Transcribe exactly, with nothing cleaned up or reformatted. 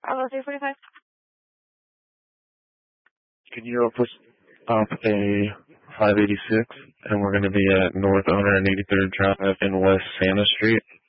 Bravo three forty-five. Can you open up a five eighty-six, and we're going to be at North one hundred eighty-third Drive in West Santa Street?